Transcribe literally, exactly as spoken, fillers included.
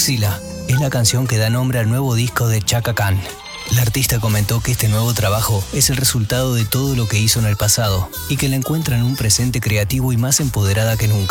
Sila es la canción que da nombre al nuevo disco de Chaka Khan. La artista comentó que este nuevo trabajo es el resultado de todo lo que hizo en el pasado y que la encuentra en un presente creativo y más empoderada que nunca.